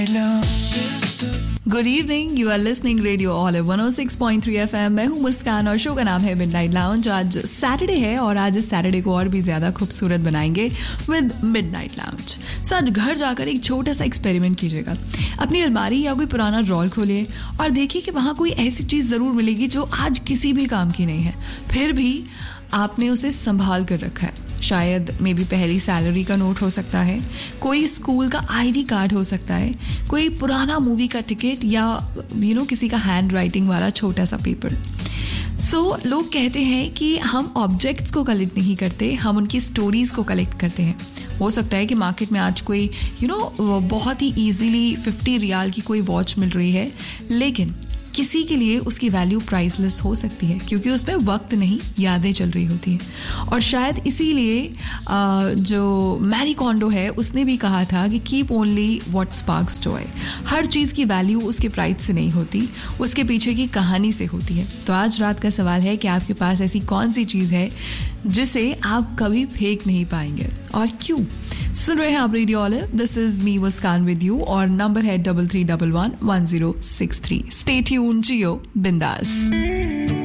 Good evening, you are listening radio all 106.3 FM। मैं हूँ मुस्कान और शो का नाम है मिडनाइट लाउंज। आज सैटरडे है और आज इस सैटरडे को और भी ज़्यादा खूबसूरत बनाएंगे विद मिडनाइट लाउंज। सो आज घर जाकर एक छोटा सा एक्सपेरिमेंट कीजिएगा। अपनी अलमारी या कोई पुराना ड्रॉर खोलिए और देखिए कि वहाँ कोई ऐसी चीज़ ज़रूर मिलेगी जो आज किसी भी काम की नहीं है, फिर भी आपने उसे संभाल कर रखा है। शायद मे बी पहली सैलरी का नोट हो सकता है, कोई स्कूल का आईडी कार्ड हो सकता है, कोई पुराना मूवी का टिकट या किसी का हैंड राइटिंग वाला छोटा सा पेपर। सो लोग कहते हैं कि हम ऑब्जेक्ट्स को कलेक्ट नहीं करते, हम उनकी स्टोरीज़ को कलेक्ट करते हैं। हो सकता है कि मार्केट में आज कोई बहुत ही ईजीली 50 रियाल की कोई वॉच मिल रही है, लेकिन किसी के लिए उसकी वैल्यू प्राइसलेस हो सकती है क्योंकि उसमें वक्त नहीं, यादें चल रही होती हैं। और शायद इसीलिए जो मैरी कॉन्डो है उसने भी कहा था कि keep only what sparks Joy. हर चीज़ की वैल्यू उसके प्राइस से नहीं होती, उसके पीछे की कहानी से होती है। तो आज रात का सवाल है कि आपके पास ऐसी कौन सी चीज़ है जिसे आप कभी फेंक नहीं पाएंगे और क्यों? सुन रहे हैं आप radio olive, this is me Muskan with you और नंबर है 33111063। स्टे ट्यून, जियो बिंदास।